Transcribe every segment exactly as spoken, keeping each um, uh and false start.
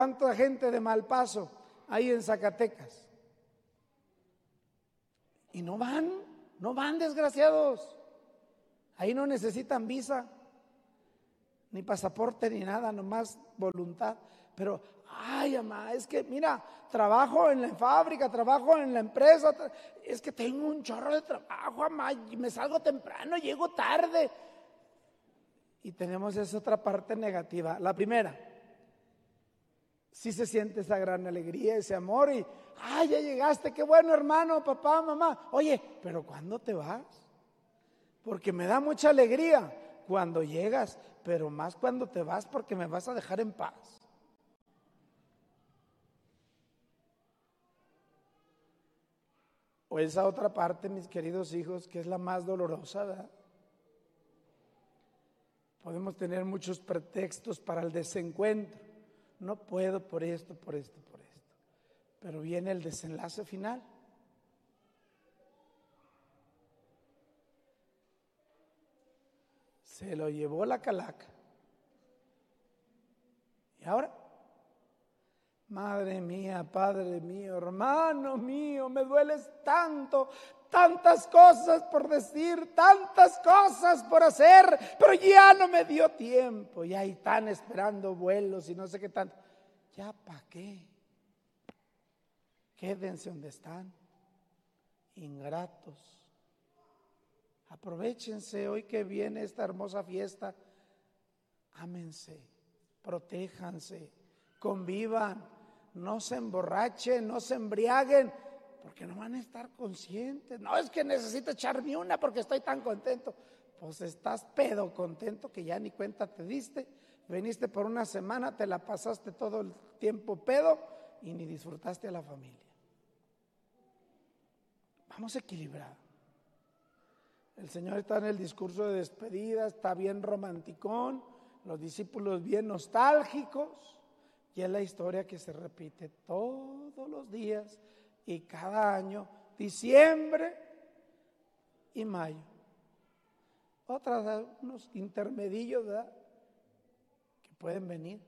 ¿Cuánta gente de Malpaso ahí en Zacatecas? Y no van, no van, desgraciados. Ahí no necesitan visa, ni pasaporte, ni nada, nomás voluntad. Pero, ay, mamá, es que mira, trabajo en la fábrica, trabajo en la empresa, tra- es que tengo un chorro de trabajo, mamá, y me salgo temprano, llego tarde. Y tenemos esa otra parte negativa. La primera, sí se siente esa gran alegría, ese amor y, ay, ya llegaste, qué bueno, hermano, papá, mamá. Oye, pero ¿cuándo te vas? Porque me da mucha alegría cuando llegas, pero más cuando te vas porque me vas a dejar en paz. O esa otra parte, mis queridos hijos, que es la más dolorosa, ¿verdad? Podemos tener muchos pretextos para el desencuentro. No puedo por esto, por esto, por esto. Pero viene el desenlace final. Se lo llevó la calaca. ¿Y ahora? Madre mía, padre mío, hermano mío, me dueles tanto, tantas cosas por decir, tantas cosas por hacer, pero ya no me dio tiempo, ya están esperando vuelos y no sé qué tanto. ¿Ya para qué? Quédense donde están, ingratos. Aprovechense hoy que viene esta hermosa fiesta, ámense, protéjanse, convivan, no se emborrachen, no se embriaguen, porque no van a estar conscientes. No es que necesito echarme una porque estoy tan contento. Pues estás pedo contento que ya ni cuenta te diste, veniste por una semana, te la pasaste todo el tiempo pedo y ni disfrutaste a la familia. Vamos equilibrados. El Señor está en el discurso de despedida, está bien romanticón, los discípulos bien nostálgicos, y es la historia que se repite todos los días y cada año, diciembre y mayo. Otras, unos intermedios, ¿verdad?, que pueden venir.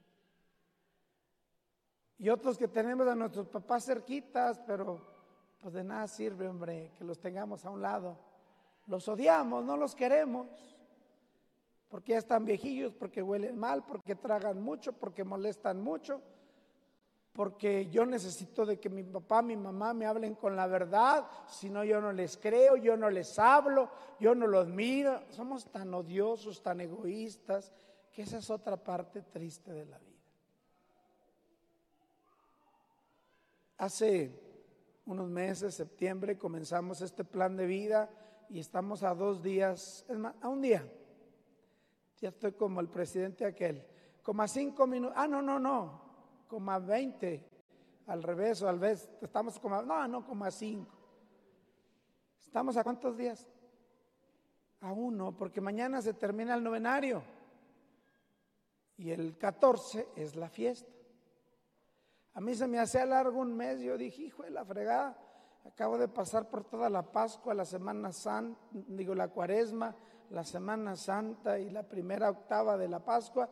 Y otros que tenemos a nuestros papás cerquitas, pero pues de nada sirve, hombre, que los tengamos a un lado. Los odiamos, no los queremos, porque ya están viejillos, porque huelen mal, porque tragan mucho, porque molestan mucho, porque yo necesito de que mi papá, mi mamá me hablen con la verdad, si no yo no les creo, yo no les hablo, yo no los miro. Somos tan odiosos, tan egoístas, que esa es otra parte triste de la vida. Hace unos meses, septiembre, comenzamos este plan de vida y estamos a dos días, es más, a un día. Ya estoy como el presidente aquel, como a cinco minutos, ah, no, no, no, como a veinte, al revés o al vez, estamos como a, no, no, como a cinco. ¿Estamos a cuántos días? A uno, porque mañana se termina el novenario y el catorce es la fiesta. A mí se me hacía largo un mes, yo dije, hijo de la fregada, acabo de pasar por toda la Pascua, la Semana Santa, digo la Cuaresma, la Semana Santa y la primera octava de la Pascua,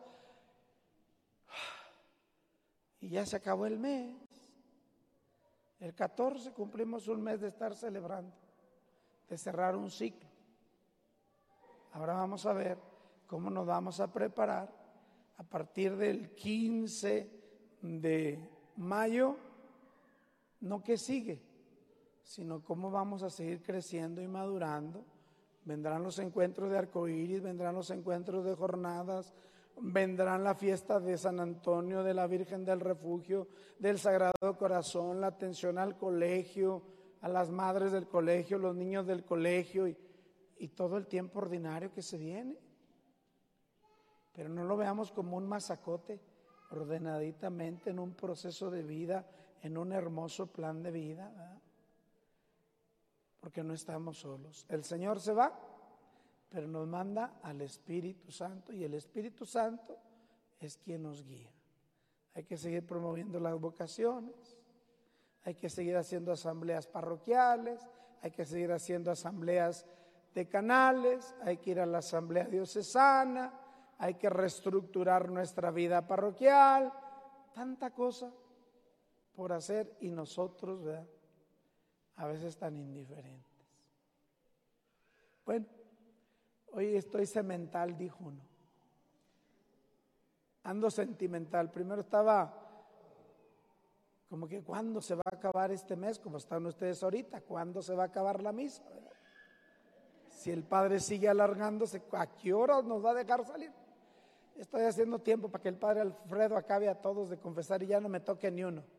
y ya se acabó el mes. El catorce cumplimos un mes de estar celebrando, de cerrar un ciclo. Ahora vamos a ver cómo nos vamos a preparar a partir del quince de mayo, no que sigue, sino cómo vamos a seguir creciendo y madurando. Vendrán los encuentros de arcoíris, vendrán los encuentros de jornadas, vendrán la fiesta de San Antonio, de la Virgen del Refugio, del Sagrado Corazón, la atención al colegio, a las madres del colegio, los niños del colegio y, y todo el tiempo ordinario que se viene. Pero no lo veamos como un masacote, ordenaditamente en un proceso de vida, en un hermoso plan de vida, ¿verdad? Porque no estamos solos. El Señor se va, pero nos manda al Espíritu Santo y el Espíritu Santo es quien nos guía. Hay que seguir promoviendo las vocaciones, hay que seguir haciendo asambleas parroquiales, hay que seguir haciendo asambleas decanales, hay que ir a la asamblea diocesana, hay que reestructurar nuestra vida parroquial, tanta cosa por hacer y nosotros, ¿verdad?, a veces tan indiferentes. Bueno, hoy estoy semental, dijo uno. Ando sentimental. Primero estaba como que ¿cuándo se va a acabar este mes? Como están ustedes ahorita, ¿cuándo se va a acabar la misa? ¿Verdad? Si el Padre sigue alargándose, ¿a qué hora nos va a dejar salir? Estoy haciendo tiempo para que el Padre Alfredo acabe a todos de confesar y ya no me toque ni uno.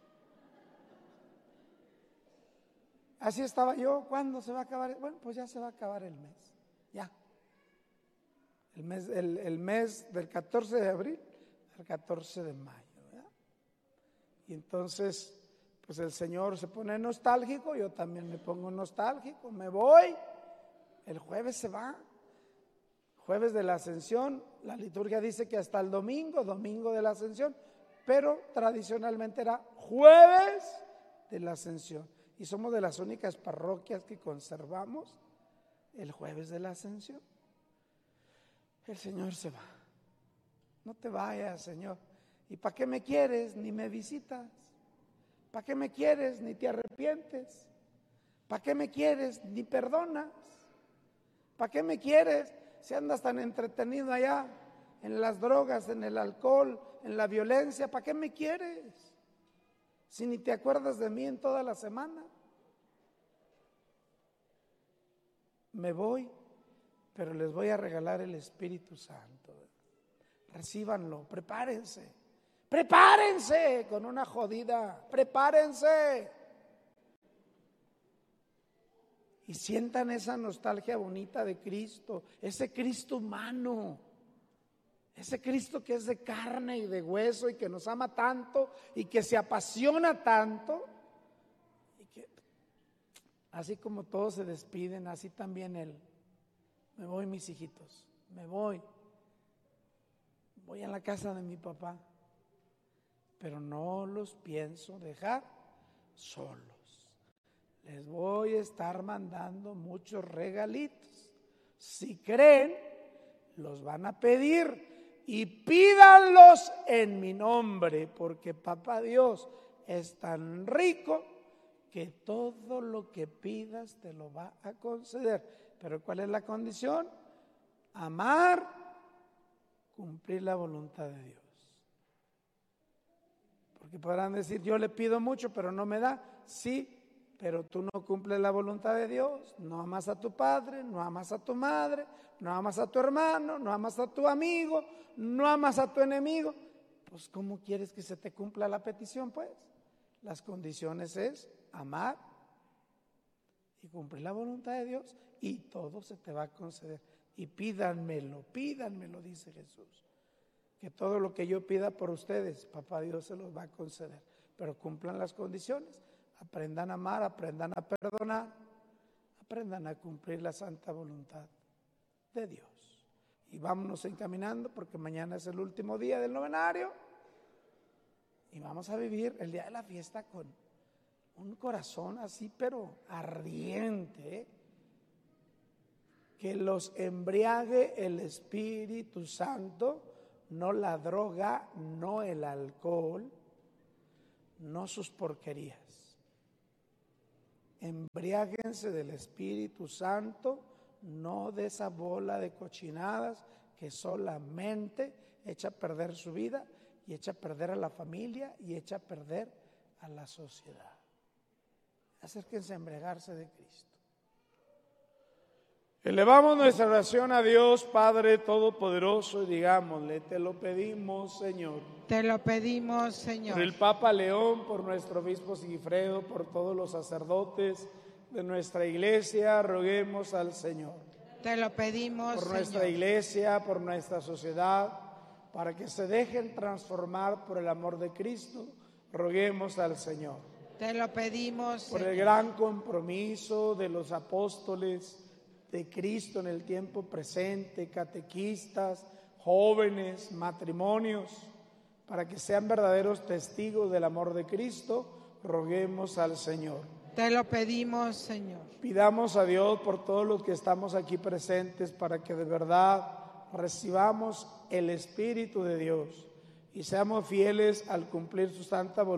Así estaba yo. ¿Cuándo se va a acabar? Bueno, pues ya se va a acabar el mes. Ya. El mes, el, el mes del catorce de abril al catorce de mayo, ¿verdad? Y entonces, pues el Señor se pone nostálgico, yo también me pongo nostálgico, me voy. El jueves se va. Jueves de la Ascensión. La liturgia dice que hasta el domingo, domingo de la Ascensión, pero tradicionalmente era jueves de la Ascensión. Y somos de las únicas parroquias que conservamos el jueves de la Ascensión. El Señor se va. No te vayas, Señor. ¿Y para qué me quieres? Ni me visitas. ¿Para qué me quieres? Ni te arrepientes. ¿Para qué me quieres? Ni perdonas. ¿Para qué me quieres? Si andas tan entretenido allá en las drogas, en el alcohol, en la violencia, ¿para qué me quieres? Si ni te acuerdas de mí en toda la semana. Me voy, pero les voy a regalar el Espíritu Santo. Recíbanlo, prepárense, prepárense con una jodida, prepárense. Y sientan esa nostalgia bonita de Cristo, ese Cristo humano, ese Cristo que es de carne y de hueso y que nos ama tanto y que se apasiona tanto. Y que así como todos se despiden, así también Él. Me voy, mis hijitos, me voy. Voy a la casa de mi papá, pero no los pienso dejar solos. Les voy a estar mandando muchos regalitos. Si creen, los van a pedir y pídanlos en mi nombre, porque Papá Dios es tan rico que todo lo que pidas te lo va a conceder. Pero ¿cuál es la condición? Amar, cumplir la voluntad de Dios. Porque podrán decir, yo le pido mucho, pero no me da. Sí, pero tú no cumples la voluntad de Dios. No amas a tu padre, no amas a tu madre, no amas a tu hermano, no amas a tu amigo, no amas a tu enemigo. Pues ¿cómo quieres que se te cumpla la petición? Pues las condiciones es amar y cumplir la voluntad de Dios, y todo se te va a conceder. Y pídanmelo, pídanmelo, dice Jesús, que todo lo que yo pida por ustedes, Papá Dios se los va a conceder, pero cumplan las condiciones. Aprendan a amar, aprendan a perdonar, aprendan a cumplir la santa voluntad de Dios. Y vámonos encaminando, porque mañana es el último día del novenario y vamos a vivir el día de la fiesta con un corazón así, pero ardiente, ¿eh? Que los embriague el Espíritu Santo, no la droga, no el alcohol, no sus porquerías. Embriáguense del Espíritu Santo, no de esa bola de cochinadas que solamente echa a perder su vida y echa a perder a la familia y echa a perder a la sociedad. Acérquense a embriagarse de Cristo. Elevamos nuestra oración a Dios Padre Todopoderoso y digámosle, te lo pedimos, Señor. Te lo pedimos, Señor. Por el Papa León, por nuestro obispo Sigifredo, por todos los sacerdotes de nuestra iglesia, roguemos al Señor. Te lo pedimos, por Señor. nuestra iglesia, por nuestra sociedad, para que se dejen transformar por el amor de Cristo, roguemos al Señor. Te lo pedimos, por Señor. el gran compromiso de los apóstoles de Cristo en el tiempo presente, catequistas, jóvenes, matrimonios, para que sean verdaderos testigos del amor de Cristo, roguemos al Señor. Te lo pedimos, Señor. Pidamos a Dios por todos los que estamos aquí presentes, para que de verdad recibamos el Espíritu de Dios y seamos fieles al cumplir su santa voluntad.